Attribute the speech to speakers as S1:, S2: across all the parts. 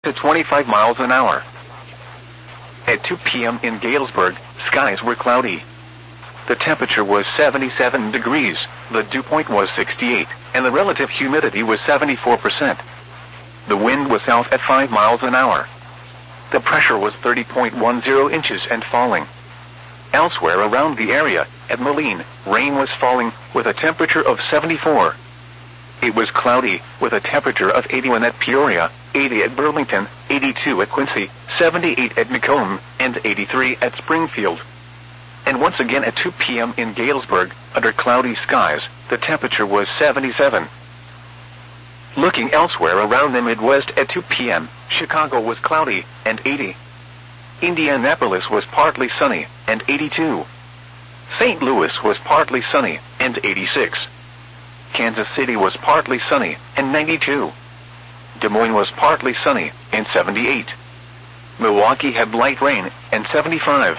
S1: to 25 miles an hour. At 2 p.m. in Galesburg, skies were cloudy. The temperature was 77 degrees, the dew point was 68, and the relative humidity was 74%. The wind was south at 5 miles an hour. The pressure was 30.10 inches and falling. Elsewhere around the area, at Moline, rain was falling, with a temperature of 74. It was cloudy, with a temperature of 81 at Peoria, 80 at Burlington, 82 at Quincy, 78 at Macomb, and 83 at Springfield. And once again at 2 p.m. in Galesburg, under cloudy skies, the temperature was 77. Looking elsewhere around the Midwest at 2 p.m., Chicago was cloudy, and 80. Indianapolis was partly sunny, and 82. St. Louis was partly sunny, and 86. Kansas City was partly sunny, and 92. Des Moines was partly sunny, and 78. Milwaukee had light rain, and 75.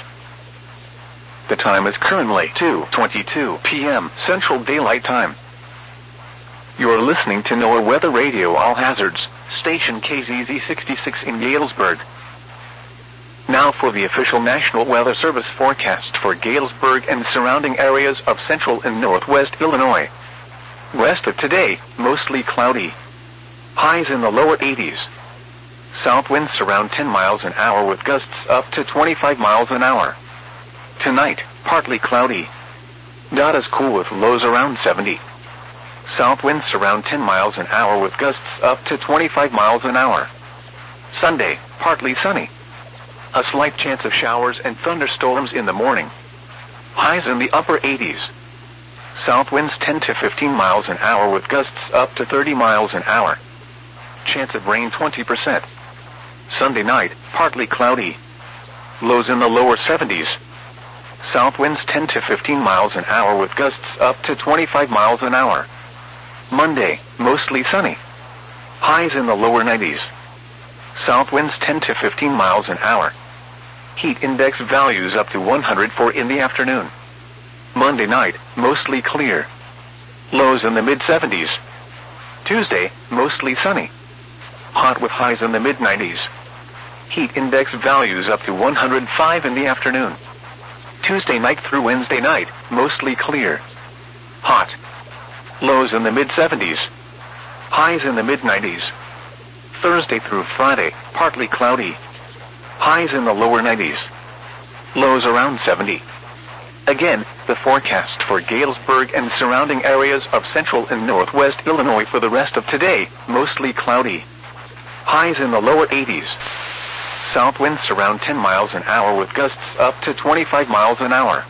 S1: The time is currently 2:22 p.m. Central Daylight Time. You're listening to NOAA Weather Radio All Hazards, station KZZ 66 in Galesburg. Now for the official National Weather Service forecast for Galesburg and surrounding areas of central and northwest Illinois. West of today, mostly cloudy. Highs in the lower 80s. South winds around 10 miles an hour with gusts up to 25 miles an hour. Tonight, partly cloudy. Not as cool with lows around 70. South winds around 10 miles an hour with gusts up to 25 miles an hour. Sunday, partly sunny. A slight chance of showers and thunderstorms in the morning. Highs in the upper 80s. South winds 10 to 15 miles an hour with gusts up to 30 miles an hour. Chance of rain 20%. Sunday night, partly cloudy. Lows in the lower 70s. South winds 10 to 15 miles an hour with gusts up to 25 miles an hour. Monday, mostly sunny. Highs in the lower 90s. South winds 10 to 15 miles an hour. Heat index values up to 104 in the afternoon. Monday night, mostly clear. Lows in the mid-70s. Tuesday, mostly sunny. Hot with highs in the mid-90s. Heat index values up to 105 in the afternoon. Tuesday night through Wednesday night, mostly clear. Hot. Lows in the mid-70s. Highs in the mid-90s. Thursday through Friday, partly cloudy. Highs in the lower 90s. Lows around 70. Again, the forecast for Galesburg and surrounding areas of central and northwest Illinois for the rest of today, mostly cloudy. Highs in the lower 80s. South winds around 10 miles an hour with gusts up to 25 miles an hour.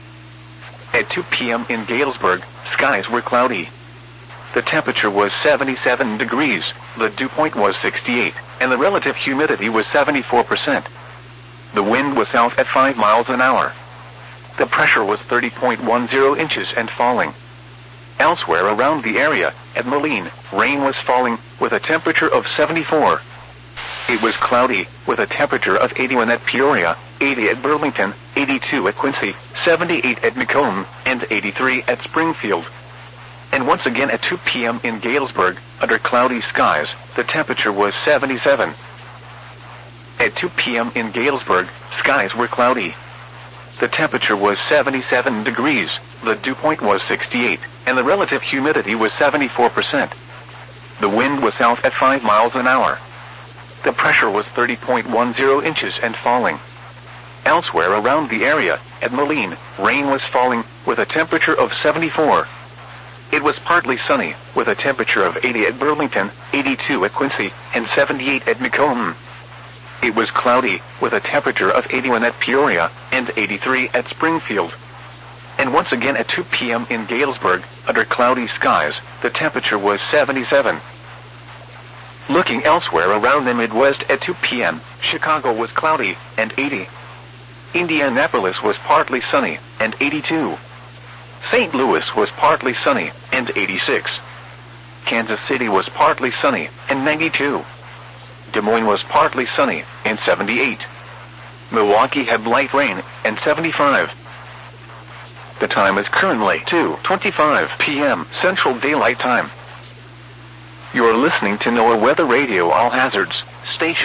S1: At 2 p.m. in Galesburg, skies were cloudy. The temperature was 77 degrees, the dew point was 68, and the relative humidity was 74%. The wind was south at 5 miles an hour. The pressure was 30.10 inches and falling. Elsewhere around the area, at Moline, rain was falling, with a temperature of 74. It was cloudy, with a temperature of 81 at Peoria, 80 at Burlington, 82 at Quincy, 78 at Macomb, and 83 at Springfield. And once again at 2 p.m. in Galesburg, under cloudy skies, the temperature was 77. At 2 p.m. in Galesburg, skies were cloudy. The temperature was 77 degrees, the dew point was 68, and the relative humidity was 74%. The wind was south at 5 miles an hour. The pressure was 30.10 inches and falling. Elsewhere around the area, at Moline, rain was falling, with a temperature of 74. It was partly sunny, with a temperature of 80 at Burlington, 82 at Quincy, and 78 at Macomb. It was cloudy, with a temperature of 81 at Peoria, and 83 at Springfield. And once again at 2 p.m. in Galesburg, under cloudy skies, the temperature was 77. Looking elsewhere around the Midwest at 2 p.m., Chicago was cloudy, and 80. Indianapolis was partly sunny, and 82. St. Louis was partly sunny, and 86. Kansas City was partly sunny, and 92. Des Moines was partly sunny, and 78. Milwaukee had light rain, and 75. The time is currently 2:25 p.m. Central Daylight Time. You're listening to NOAA Weather Radio All Hazards, station